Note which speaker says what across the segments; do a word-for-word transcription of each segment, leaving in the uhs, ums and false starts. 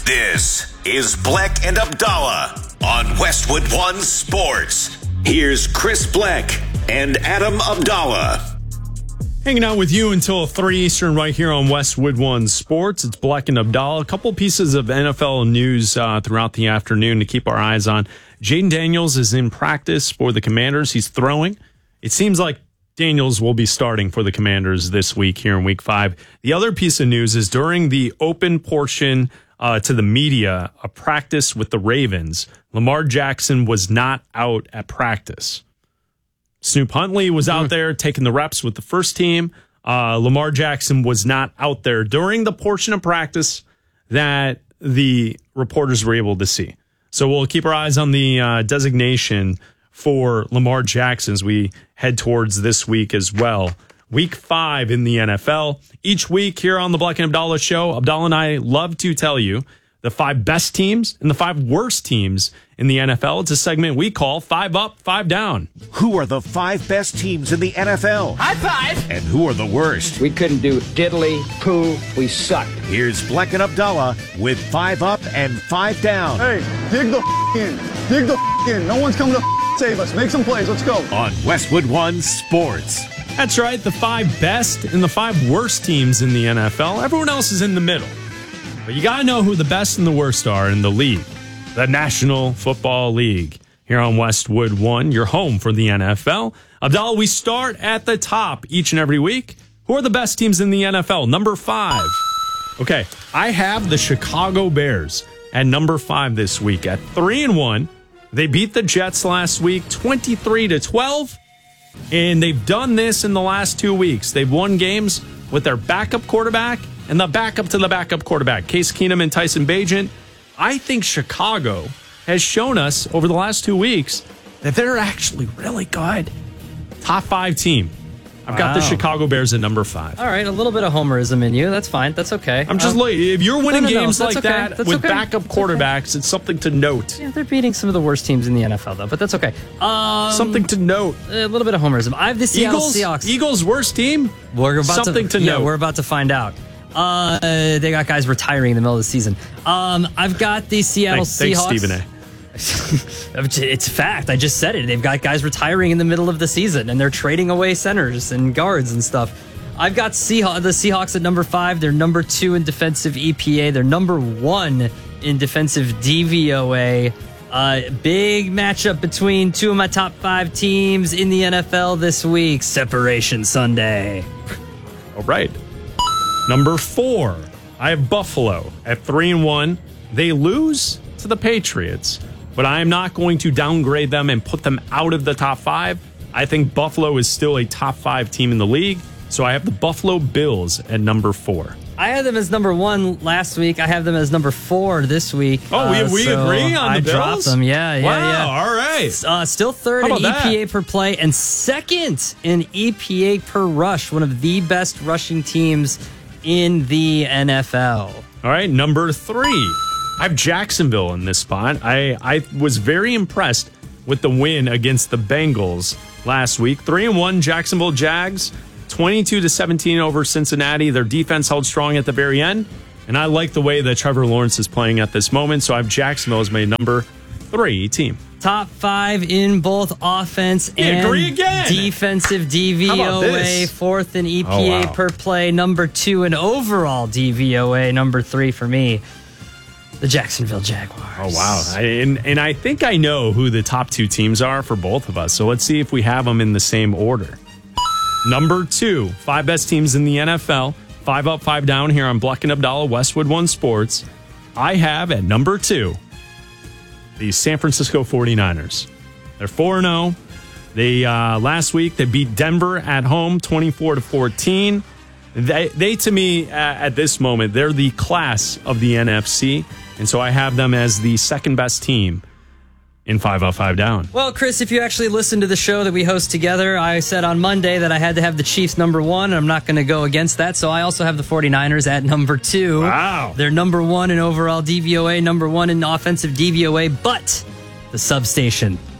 Speaker 1: This is Bleck and Abdallah on Westwood One Sports. Here's Chris Bleck and Adam Abdallah.
Speaker 2: Hanging out with you until three Eastern right here on Westwood One Sports. It's Bleck and Abdallah. A couple pieces of N F L news uh, throughout the afternoon to keep our eyes on. Jaden Daniels is in practice for the Commanders. He's throwing. It seems like Daniels will be starting for the Commanders this week here in week five. The other piece of news is during the open portion uh, to the media, a practice with the Ravens, Lamar Jackson was not out at practice. Snoop Huntley was out there taking the reps with the first team. Uh, Lamar Jackson was not out there during the portion of practice that the reporters were able to see. So we'll keep our eyes on the uh, designation for Lamar Jackson as we head towards this week as well. Week five in the N F L. Each week here on the Bleck and Abdallah show, Abdallah and I love to tell you the five best teams and the five worst teams in the N F L. It's a segment we call Five Up, Five Down.
Speaker 1: Who are the five best teams in the N F L?
Speaker 3: High five!
Speaker 1: And who are the worst?
Speaker 4: We couldn't do diddly, poo, we sucked.
Speaker 1: Here's Bleck and Abdallah with Five Up and Five Down.
Speaker 5: Hey, dig the f- in. Dig the f- in. No one's coming to f- save us. Make some plays. Let's go.
Speaker 1: On Westwood One Sports.
Speaker 2: That's right, the five best and the five worst teams in the N F L. Everyone else is in the middle. But you got to know who the best and the worst are in the league. The National Football League. Here on Westwood One, your home for the N F L. Abdallah, we start at the top each and every week. Who are the best teams in the N F L? Number five. Okay, I have the Chicago Bears at number five this week at three and one. They beat the Jets last week, twenty-three to twelve. And they've done this in the last two weeks. They've won games with their backup quarterback and the backup to the backup quarterback, Case Keenum and Tyson Bagent. I think Chicago has shown us over the last two weeks that they're actually really good. Top five team. I've got
Speaker 6: Wow.
Speaker 2: the Chicago Bears at number five.
Speaker 6: All right, a little bit of homerism in you. That's fine. That's okay.
Speaker 2: I'm just
Speaker 6: Um,
Speaker 2: like, if you're winning
Speaker 6: no, no, no,
Speaker 2: games
Speaker 6: that's
Speaker 2: like
Speaker 6: okay.
Speaker 2: that
Speaker 6: That's
Speaker 2: with
Speaker 6: okay.
Speaker 2: backup
Speaker 6: That's okay.
Speaker 2: quarterbacks, it's something to note.
Speaker 6: Yeah, they're beating some of the worst teams in the N F L, though, but that's okay. Um,
Speaker 2: Something to note.
Speaker 6: A little bit of homerism. I have the Seattle
Speaker 2: Eagles,
Speaker 6: Seahawks.
Speaker 2: Eagles worst team?
Speaker 6: We're about
Speaker 2: Something to,
Speaker 6: yeah,
Speaker 2: note.
Speaker 6: we're about to find out. Uh, they got guys retiring in the middle of the season. Um, I've got the Seattle
Speaker 2: Thanks,
Speaker 6: Seahawks.
Speaker 2: thanks, Stephen A.
Speaker 6: It's a fact. I just said it. They've got guys retiring in the middle of the season, and they're trading away centers and guards and stuff. I've got Seahaw- the Seahawks at number five. They're number two in defensive E P A. They're number one in defensive D V O A. Uh, big matchup between two of my top five teams in the N F L this week. Separation Sunday.
Speaker 2: All right. Number four, I have Buffalo at three and one. They lose to the Patriots, but I am not going to downgrade them and put them out of the top five. I think Buffalo is still a top five team in the league, so I have the Buffalo Bills at number four.
Speaker 6: I had them as number one last week. I have them as number four this week.
Speaker 2: Oh, we,
Speaker 6: Uh,
Speaker 2: we
Speaker 6: so
Speaker 2: agree on the
Speaker 6: I
Speaker 2: Bills?
Speaker 6: dropped them. Yeah, yeah,
Speaker 2: wow,
Speaker 6: yeah.
Speaker 2: all right.
Speaker 6: Uh, still third
Speaker 2: How
Speaker 6: in E
Speaker 2: about
Speaker 6: P A
Speaker 2: that?
Speaker 6: per play and second in E P A per rush. One of the best rushing teams in the N F L.
Speaker 2: All right, number three. I have Jacksonville in this spot. I, I was very impressed with the win against the Bengals last week. Three and one Jacksonville Jags, twenty-two to seventeen over Cincinnati. Their defense held strong at the very end, and I like the way that Trevor Lawrence is playing at this moment. So I have Jacksonville as my number three team.
Speaker 6: Top five in both offense
Speaker 2: We
Speaker 6: and
Speaker 2: agree again.
Speaker 6: defensive D V
Speaker 2: How about
Speaker 6: O A.
Speaker 2: this?
Speaker 6: Fourth in E P A
Speaker 2: Oh, wow.
Speaker 6: per play. Number two in overall D V O A. Number three for me, the Jacksonville Jaguars.
Speaker 2: Oh, wow. I, and, and I think I know who the top two teams are for both of us. So let's see if we have them in the same order. Number two, five best teams in the N F L. Five up, five down here on Bleck and Abdallah, Westwood One Sports. I have at number two, the San Francisco forty-niners. They're four and oh. They, uh, last week, they beat Denver at home, twenty-four to fourteen. They, they to me, uh, at this moment, they're the class of the N F C. And so I have them as the second best team in five up, five down.
Speaker 6: Well, Chris, if you actually listened to the show that we host together, I said on Monday that I had to have the Chiefs number one, and I'm not going to go against that. So I also have the forty-niners at number two.
Speaker 2: Wow.
Speaker 6: They're number one in overall D V O A, number one in offensive D V O A, but the substation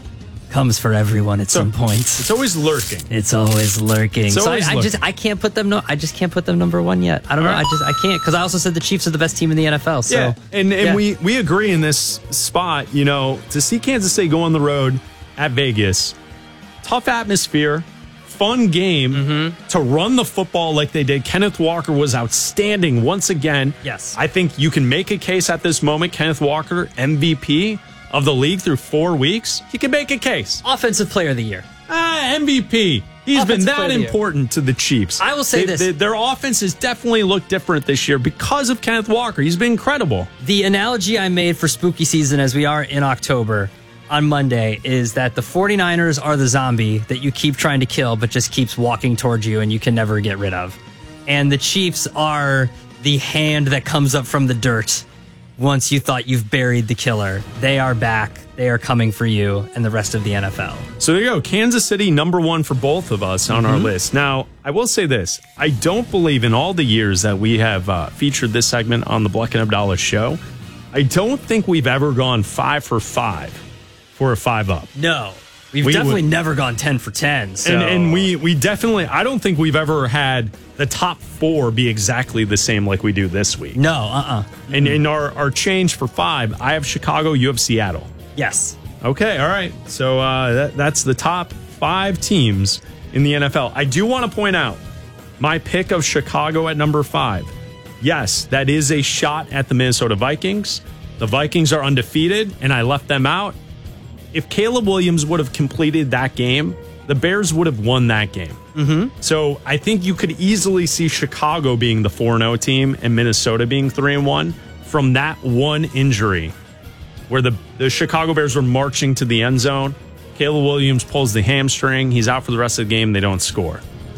Speaker 6: comes for everyone at
Speaker 2: So-
Speaker 6: some point.
Speaker 2: It's always lurking.
Speaker 6: It's always lurking.
Speaker 2: It's
Speaker 6: so
Speaker 2: always
Speaker 6: I, I just
Speaker 2: lurking.
Speaker 6: I can't put them no I just can't put them number one yet. I don't know.
Speaker 2: All right.
Speaker 6: I just I can't because I also said the Chiefs are the best team in the N F L. So
Speaker 2: Yeah, and, and
Speaker 6: yeah.
Speaker 2: we, we agree in this spot, you know, to see Kansas State go on the road at Vegas, tough atmosphere, fun game,
Speaker 6: Mm-hmm.
Speaker 2: to run the football like they did. Kenneth Walker was outstanding once again.
Speaker 6: Yes.
Speaker 2: I think you can make a case at this moment, Kenneth Walker, M V P of the league through four weeks. You can make a case.
Speaker 6: Offensive Player of the Year.
Speaker 2: Ah, M V P. He's
Speaker 6: Offensive
Speaker 2: been
Speaker 6: player
Speaker 2: that
Speaker 6: of the year.
Speaker 2: important to the Chiefs.
Speaker 6: I will say
Speaker 2: They-
Speaker 6: this.
Speaker 2: they- their offense has definitely looked different this year because of Kenneth Walker. He's been incredible.
Speaker 6: The analogy I made for spooky season as we are in October on Monday is that the 49ers are the zombie that you keep trying to kill but just keeps walking towards you and you can never get rid of. And the Chiefs are the hand that comes up from the dirt once you thought you've buried the killer. They are back. They are coming for you and the rest of the N F L.
Speaker 2: So there you go. Kansas City, number one for both of us on
Speaker 6: Mm-hmm.
Speaker 2: our list. Now, I will say this. I don't believe in all the years that we have uh, featured this segment on the Bleck and Abdallah show, I don't think we've ever gone five for five for a five up.
Speaker 6: No. We've
Speaker 2: We
Speaker 6: definitely
Speaker 2: would-
Speaker 6: never gone ten for ten. So.
Speaker 2: And, and we, we definitely, I don't think we've ever had the top four be exactly the same like we do this week.
Speaker 6: No, uh-uh.
Speaker 2: And in our, our change for five, I have Chicago, you have Seattle.
Speaker 6: Yes.
Speaker 2: Okay, all right. So uh, that, that's the top five teams in the N F L. I do want to point out my pick of Chicago at number five. Yes, that is a shot at the Minnesota Vikings. The Vikings are undefeated, and I left them out. If Caleb Williams would have completed that game, the Bears would have won that game. Mm-hmm. So I think you could easily see Chicago being the four and oh team and Minnesota being three and one from that one injury where the, the Chicago Bears were marching to the end zone. Caleb Williams pulls the hamstring. He's out for the rest of the game. They don't score.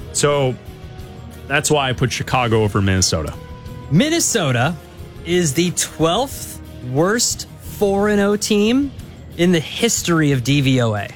Speaker 2: So that's why I put Chicago over Minnesota.
Speaker 6: Minnesota is the twelfth worst four and oh team in the history of D V O A.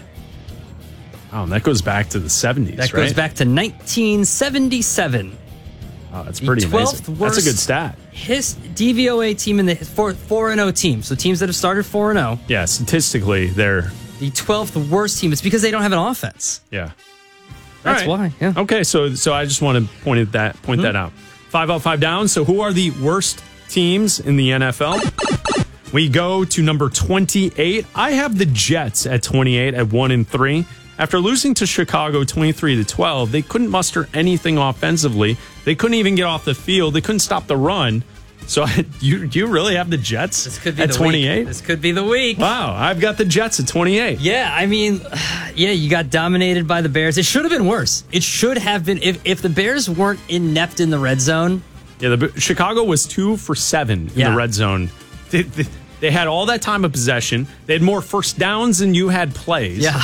Speaker 2: Oh, and that goes back to the seventies,
Speaker 6: That
Speaker 2: right?
Speaker 6: goes back to nineteen seventy-seven.
Speaker 2: Oh, that's
Speaker 6: the
Speaker 2: pretty
Speaker 6: twelfth
Speaker 2: amazing. That's a good
Speaker 6: worst-
Speaker 2: stat.
Speaker 6: His D V O A team in the four four and oh team. So teams that have started four and oh.
Speaker 2: Yeah, statistically, they're
Speaker 6: The twelfth worst team. It's because they don't have an offense.
Speaker 2: yeah.
Speaker 6: That's
Speaker 2: All right.
Speaker 6: why. Yeah.
Speaker 2: Okay, so so I just want to point it that point that out. Five up, five down. So who are the worst teams in the N F L? We go to number twenty-eight. I have the Jets at twenty-eight at one and three. After losing to Chicago twenty-three to twelve, they couldn't muster anything offensively. They couldn't even get off the field. They couldn't stop the run. So you you really have the Jets
Speaker 6: This could be
Speaker 2: at
Speaker 6: the
Speaker 2: twenty-eight?
Speaker 6: week. This could be the week.
Speaker 2: Wow, I've got the Jets at twenty-eight.
Speaker 6: Yeah, I mean, yeah, you got dominated by the Bears. It should have been worse. It should have been if if the Bears weren't inept in the red zone.
Speaker 2: Yeah, the Chicago was two for seven in
Speaker 6: Yeah.
Speaker 2: the red zone. They, they, they had all that time of possession. They had more first downs than you had plays.
Speaker 6: Yeah.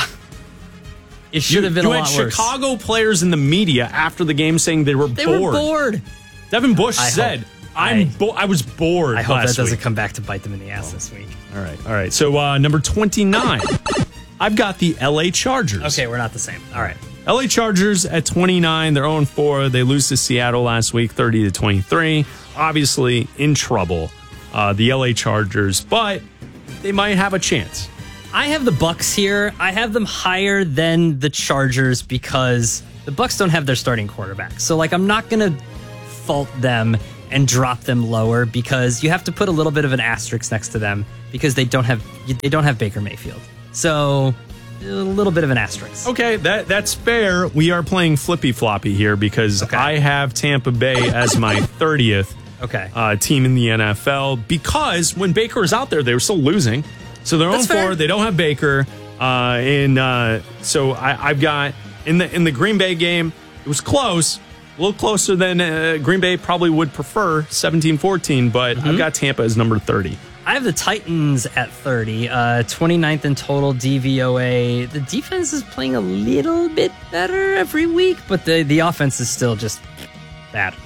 Speaker 6: It should
Speaker 2: You,
Speaker 6: have been
Speaker 2: you
Speaker 6: a
Speaker 2: had
Speaker 6: lot worse.
Speaker 2: Chicago players in the media after the game saying they were
Speaker 6: They
Speaker 2: bored.
Speaker 6: were bored.
Speaker 2: Devin Bush
Speaker 6: I
Speaker 2: said,
Speaker 6: hope-
Speaker 2: "I'm
Speaker 6: I-
Speaker 2: bo- I was bored."
Speaker 6: I hope
Speaker 2: last
Speaker 6: that doesn't
Speaker 2: week.
Speaker 6: come back to bite them in the ass this week.
Speaker 2: All right, all right. So uh, number twenty-nine, I've got the L A Chargers.
Speaker 6: Okay, we're not the same. All right.
Speaker 2: L A Chargers at twenty-nine. They're oh and four. They lose to Seattle last week, thirty to twenty-three. Obviously in trouble, uh, the L A Chargers, but they might have a chance.
Speaker 6: I have the Bucks here. I have them higher than the Chargers because the Bucks don't have their starting quarterback. So like I'm not going to fault them and drop them lower because you have to put a little bit of an asterisk next to them because they don't have they don't have Baker Mayfield. So a little bit of an asterisk.
Speaker 2: Okay, that that's fair. We are playing flippy floppy here because
Speaker 6: Okay.
Speaker 2: I have Tampa Bay as my thirtieth
Speaker 6: Okay.
Speaker 2: uh, team in the N F L because when Baker was out there, they were still losing. So they're oh and
Speaker 6: That's fair.
Speaker 2: four. They don't have Baker. Uh, and uh, so I, I've got in the in the Green Bay game, it was close. A little closer than uh, Green Bay probably would prefer, seventeen fourteen, but
Speaker 6: Mm-hmm.
Speaker 2: I've got Tampa as number thirty.
Speaker 6: I have the Titans at thirty, uh, twenty-ninth in total D V O A. The defense is playing a little bit better every week, but the, the offense is still just bad.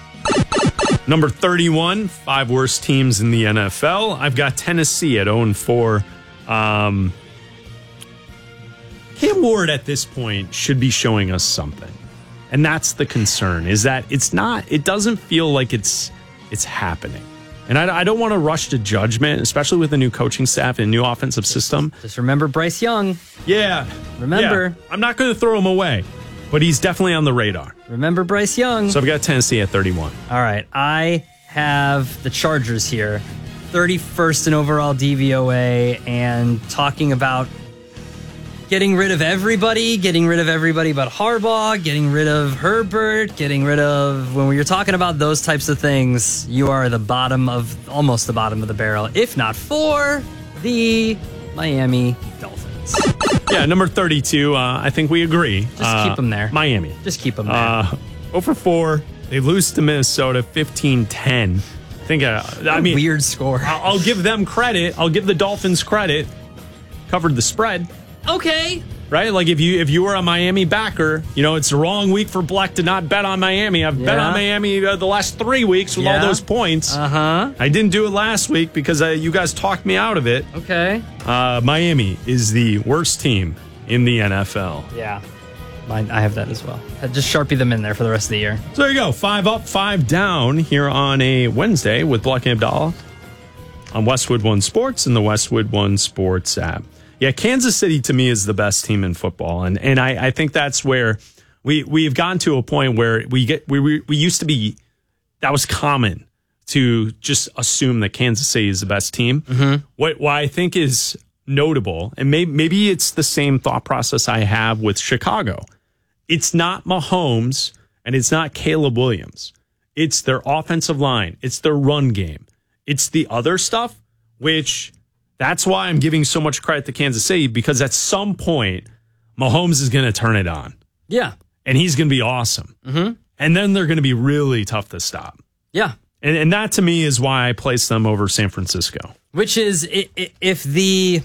Speaker 2: Number thirty-one, five worst teams in the N F L. I've got Tennessee at oh and four. Um, Cam Ward at this point should be showing us something. And that's the concern, is that it's not, it doesn't feel like it's it's happening. And I, I don't want to rush to judgment, especially with a new coaching staff and a new offensive system.
Speaker 6: Just remember Bryce Young.
Speaker 2: Yeah.
Speaker 6: Remember.
Speaker 2: Yeah. I'm not going to throw him away, but he's definitely on the radar.
Speaker 6: Remember Bryce Young.
Speaker 2: So I've got Tennessee at thirty-one.
Speaker 6: All right. I have the Chargers here, thirty-first in overall D V O A, and talking about getting rid of everybody, getting rid of everybody but Harbaugh, getting rid of Herbert, getting rid of, when you're talking about those types of things, you are the bottom of, almost the bottom of the barrel, if not for the Miami Dolphins.
Speaker 2: Yeah, number thirty-two, uh, I think we agree.
Speaker 6: Just
Speaker 2: uh,
Speaker 6: keep them there.
Speaker 2: Miami.
Speaker 6: Just keep them there.
Speaker 2: Uh, oh for four, they lose to Minnesota fifteen ten. I think, uh, I mean,
Speaker 6: weird score.
Speaker 2: I'll, I'll give them credit. I'll give the Dolphins credit. Covered the spread.
Speaker 6: Okay.
Speaker 2: Right? Like if you if you were a Miami backer, you know, it's the wrong week for Black to not bet on Miami. I've
Speaker 6: Yeah.
Speaker 2: bet on Miami uh, the last three weeks with
Speaker 6: Yeah.
Speaker 2: all those points.
Speaker 6: Uh-huh.
Speaker 2: I didn't do it last week because uh, you guys talked me out of it.
Speaker 6: Okay.
Speaker 2: Uh, Miami is the worst team in the N F L.
Speaker 6: Yeah. Mine, I have that as well. I just Sharpie them in there for the rest of the year.
Speaker 2: So there you go. Five up, five down here on a Wednesday with Black and Abdallah on Westwood One Sports and the Westwood One Sports app. Yeah, Kansas City to me is the best team in football, and and I, I think that's where we we've gotten to a point where we get we we, we used to be that was common to just assume that Kansas City is the best team. Mm-hmm. What what I think is notable, and maybe maybe it's the same thought process I have with Chicago. It's not Mahomes and it's not Caleb Williams. It's their offensive line. It's their run game. It's the other stuff, which. That's why I'm giving so much credit to Kansas City, because at some point, Mahomes is going to turn it on.
Speaker 6: Yeah.
Speaker 2: And he's going to be awesome.
Speaker 6: Mm-hmm.
Speaker 2: And then they're going to be really tough to stop.
Speaker 6: Yeah.
Speaker 2: And, and that, to me, is why I place them over San Francisco.
Speaker 6: Which is, if the,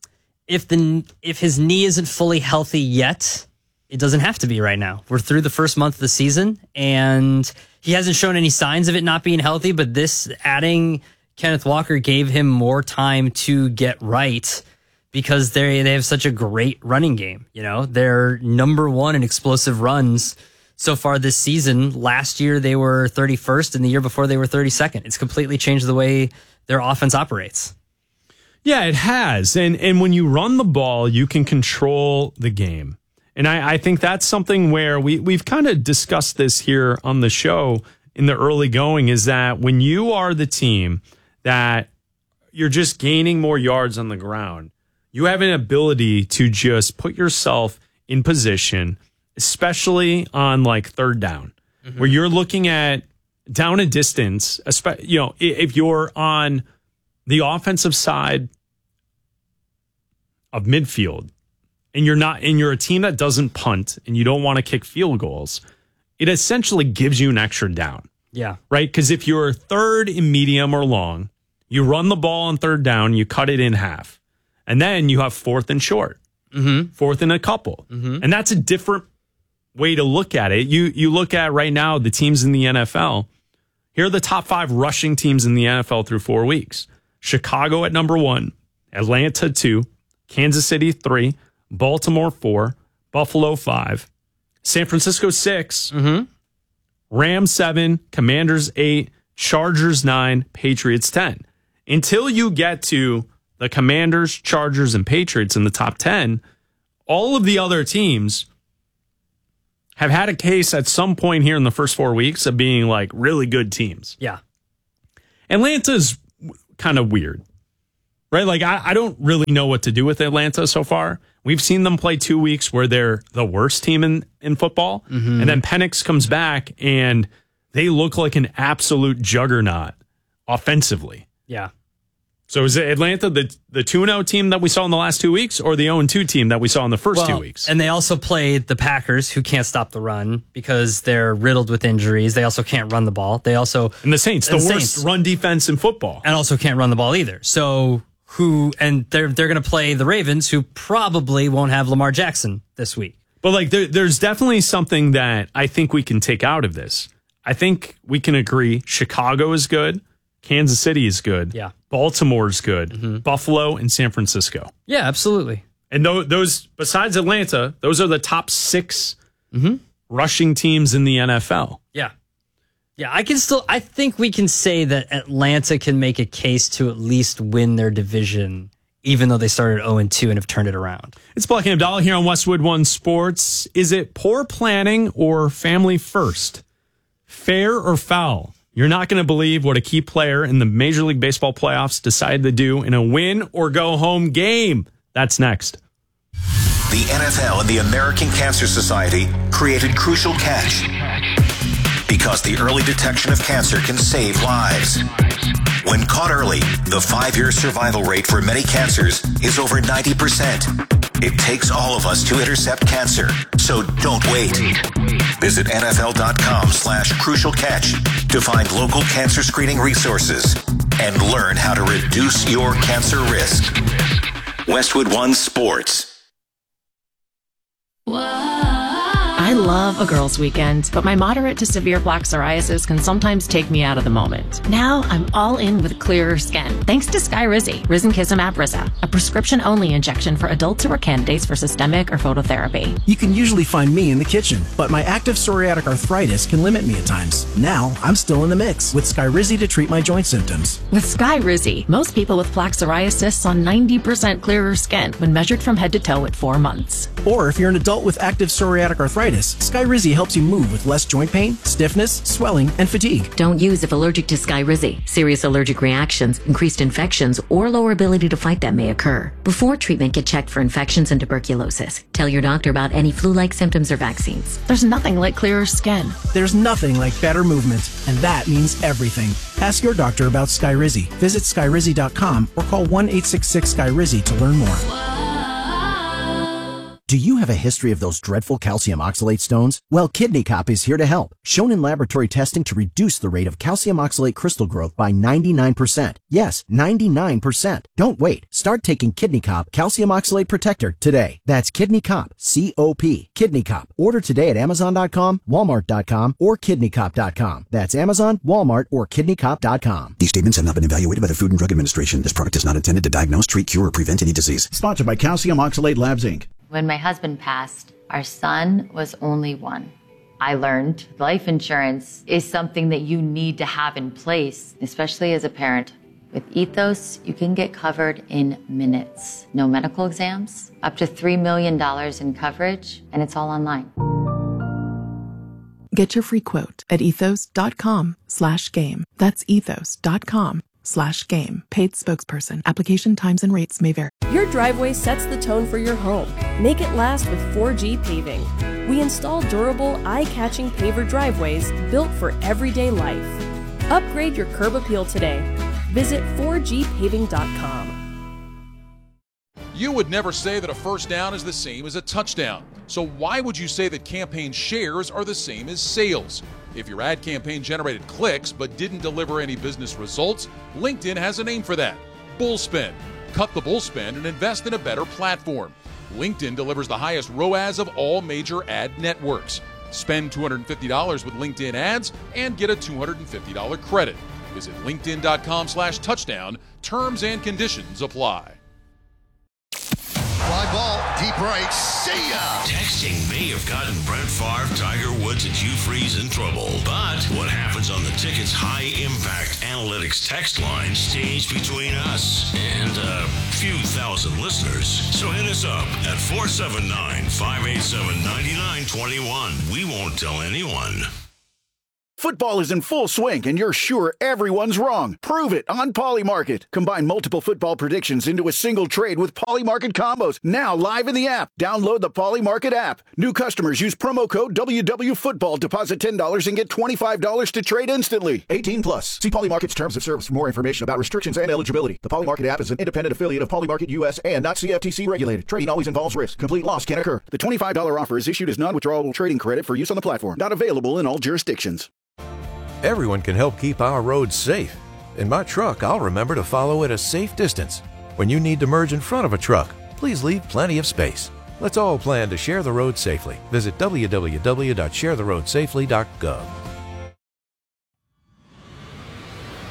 Speaker 6: if the, if his knee isn't fully healthy yet, it doesn't have to be right now. We're through the first month of the season, and he hasn't shown any signs of it not being healthy, but this adding Kenneth Walker gave him more time to get right because they they have such a great running game. You know, they're number one in explosive runs so far this season. Last year they were thirty-first, and the year before they were thirty-second. It's completely changed the way their offense operates.
Speaker 2: Yeah, it has. And and when you run the ball, you can control the game. And I, I think that's something where we, we've kind of discussed this here on the show in the early going, is that when you are the team that you're just gaining more yards on the ground, you have an ability to just put yourself in position, especially on like third down, mm-hmm. where you're looking at down a distance, you know, if you're on the offensive side of midfield and you're not, and you're a team that doesn't punt and you don't want to kick field goals, it essentially gives you an extra down.
Speaker 6: Yeah.
Speaker 2: Right? Because if you're third in medium or long, you run the ball on third down, you cut it in half. And then you have fourth and short,
Speaker 6: mm-hmm.
Speaker 2: fourth and a couple. Mm-hmm. And that's a different way to look at it. You you look at right now the teams in the N F L. Here are the top five rushing teams in the N F L through four weeks. Chicago at number one, Atlanta two, Kansas City three, Baltimore four, Buffalo five, San Francisco six,
Speaker 6: mm-hmm.
Speaker 2: Rams seven, Commanders eight, Chargers nine, Patriots ten. Until you get to the Commanders, Chargers, and Patriots in the top ten, all of the other teams have had a case at some point here in the first four weeks of being like really good teams.
Speaker 6: Yeah.
Speaker 2: Atlanta's kind of weird, right? Like I, I don't really know what to do with Atlanta so far. We've seen them play two weeks where they're the worst team in, in football. Mm-hmm. And then Penix comes back and they look like an absolute juggernaut offensively.
Speaker 6: Yeah.
Speaker 2: So is it Atlanta the the two and oh team that we saw in the last two weeks or the oh and two team that we saw in the first
Speaker 6: well,
Speaker 2: two weeks?
Speaker 6: And they also played the Packers, who can't stop the run because they're riddled with injuries. They also can't run the ball. They also
Speaker 2: And the Saints, the
Speaker 6: and
Speaker 2: worst
Speaker 6: Saints.
Speaker 2: run defense in football.
Speaker 6: And also can't run the ball either. So who and they're they're going to play the Ravens, who probably won't have Lamar Jackson this week.
Speaker 2: But like there, there's definitely something that I think we can take out of this. I think we can agree Chicago is good. Kansas City is good.
Speaker 6: Yeah.
Speaker 2: Baltimore's good.
Speaker 6: Mm-hmm.
Speaker 2: Buffalo and San Francisco.
Speaker 6: Yeah, absolutely.
Speaker 2: And th- those, besides Atlanta, those are the top six
Speaker 6: mm-hmm.
Speaker 2: rushing teams in the N F L.
Speaker 6: Yeah. Yeah, I can still, I think we can say that Atlanta can make a case to at least win their division, even though they started oh and two and have turned it around.
Speaker 2: It's Black and Abdallah here on Westwood One Sports. Is it poor planning or family first? Fair or foul? You're not going to believe what a key player in the Major League Baseball playoffs decided to do in a win or go home game. That's next.
Speaker 1: The N F L and the American Cancer Society created Crucial Catch because the early detection of cancer can save lives. When caught early, the five-year survival rate for many cancers is over ninety percent. It takes all of us to intercept cancer, so don't wait. Visit nfl.com slash crucial catch to find local cancer screening resources and learn how to reduce your cancer risk. Westwood One Sports.
Speaker 3: I love a girls' weekend, but my moderate to severe plaque psoriasis can sometimes take me out of the moment. Now I'm all in with clearer skin, thanks to Skyrizi, risankizumab Riza, a prescription-only injection for adults who are candidates for systemic or phototherapy.
Speaker 7: You can usually find me in the kitchen, but my active psoriatic arthritis can limit me at times. Now I'm still in the mix with Skyrizi to treat my joint symptoms.
Speaker 3: With Skyrizi, most people with plaque psoriasis saw ninety percent clearer skin when measured from head to toe at four months.
Speaker 7: Or if you're an adult with active psoriatic arthritis, Skyrizi helps you move with less joint pain, stiffness, swelling, and fatigue.
Speaker 8: Don't use if allergic to Skyrizi. Serious allergic reactions, increased infections, or lower ability to fight them may occur. Before treatment, get checked for infections and tuberculosis. Tell your doctor about any flu-like symptoms or vaccines.
Speaker 3: There's nothing like clearer skin.
Speaker 7: There's nothing like better movement, and that means everything. Ask your doctor about Skyrizi. Visit skyrizi dot com or call one eight six six Skyrizi to learn more.
Speaker 9: Do you have a history of those dreadful calcium oxalate stones? Well, Kidney Cop is here to help. Shown in laboratory testing to reduce the rate of calcium oxalate crystal growth by ninety-nine percent. Yes, ninety-nine percent. Don't wait. Start taking Kidney Cop Calcium Oxalate Protector today. That's Kidney Cop, C O P. Kidney Cop. Order today at amazon dot com, walmart dot com, or kidney cop dot com. That's Amazon, Walmart, or kidney cop dot com.
Speaker 10: These statements have not been evaluated by the Food and Drug Administration. This product is not intended to diagnose, treat, cure, or prevent any disease.
Speaker 11: Sponsored by Calcium Oxalate Labs, Incorporated.
Speaker 12: When my husband passed, our son was only one. I learned life insurance is something that you need to have in place, especially as a parent. With Ethos, you can get covered in minutes. No medical exams, up to three million dollars in coverage, and it's all online.
Speaker 13: Get your free quote at ethos.com slash game. That's ethos.com slash game. Paid spokesperson. Application times and rates may vary.
Speaker 14: Your driveway sets the tone for your home. Make it last with four G Paving. We install durable, eye-catching paver driveways built for everyday life. Upgrade your curb appeal today. Visit four G paving dot com.
Speaker 15: You would never say that a first down is the same as a touchdown. So why would you say that campaign shares are the same as sales? If your ad campaign generated clicks but didn't deliver any business results, LinkedIn has a name for that: Bullspend. Cut the bullspend and invest in a better platform. LinkedIn delivers the highest R O A S of all major ad networks. Spend two hundred fifty dollars with LinkedIn ads and get a two hundred fifty dollars credit. Visit linkedin.com slash touchdown. Terms and conditions apply.
Speaker 16: Fly ball, deep right, see ya!
Speaker 17: Texting may have gotten Brett Favre, Tiger Woods, and Hugh Freeze in trouble. But what happens on the Ticket's high-impact analytics text line stays between us and a few thousand listeners. So hit us up at four seven nine, five eight seven, nine nine two one. We won't tell anyone.
Speaker 11: Football is in full swing, and you're sure everyone's wrong. Prove it on Polymarket. Combine multiple football predictions into a single trade with Polymarket combos. Now live in the app. Download the Polymarket app. New customers use promo code W W Football. Deposit ten dollars and get twenty-five dollars to trade instantly. eighteen plus. See Polymarket's terms of service for more information about restrictions and eligibility. The Polymarket app is an independent affiliate of Polymarket U S and not C F T C regulated. Trading always involves risk. Complete loss can occur. The twenty-five dollars offer is issued as non-withdrawable trading credit for use on the platform. Not available in all jurisdictions.
Speaker 18: Everyone can help keep our roads safe. In my truck, I'll remember to follow at a safe distance. When you need to merge in front of a truck, please leave plenty of space. Let's all plan to share the road safely. Visit w w w dot share the road safely dot gov.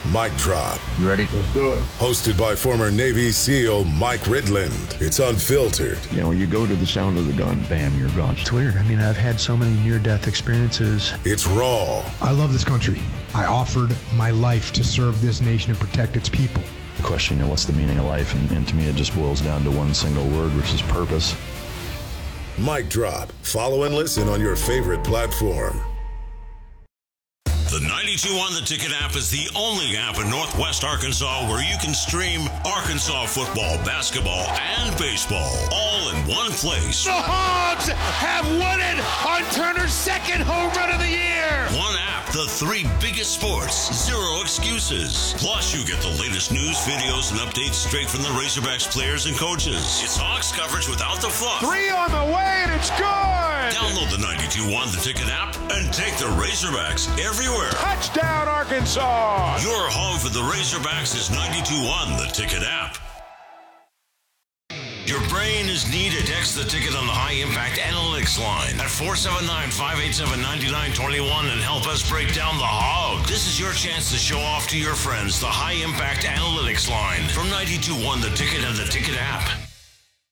Speaker 19: Mic Drop.
Speaker 20: You ready? Let's do it.
Speaker 19: Hosted by former Navy SEAL Mike Ridland. It's unfiltered.
Speaker 20: You know, you go to the sound of the gun, bam, you're gone.
Speaker 21: It's weird. I mean, I've had so many near-death experiences.
Speaker 19: It's raw.
Speaker 22: I love this country. I offered my life to serve this nation and protect its people.
Speaker 23: The question, you know, what's the meaning of life? And, and to me, it just boils down to one single word, which is purpose.
Speaker 19: Mic Drop. Follow and listen on your favorite platform.
Speaker 17: The ninety-two on the Ticket app is the only app in Northwest Arkansas where you can stream Arkansas football, basketball, and baseball all in one place.
Speaker 16: The Hogs have won it on Turner's second home run of the year.
Speaker 17: One app, the three biggest sports, zero excuses. Plus, you get the latest news, videos, and updates straight from the Razorbacks players and coaches. It's Hogs coverage without the fluff.
Speaker 16: Three on the way, and it's good.
Speaker 17: Download the ninety-two on the Ticket app and take the Razorbacks everywhere.
Speaker 16: Touchdown, Arkansas!
Speaker 17: Your home for the Razorbacks is ninety-two one, the Ticket app. Your brain is needed. Text the Ticket on the High Impact Analytics line at four seven nine, five eight seven, nine nine two one and help us break down the hog. This is your chance to show off to your friends the High Impact Analytics line from ninety-two one, the Ticket and the Ticket app.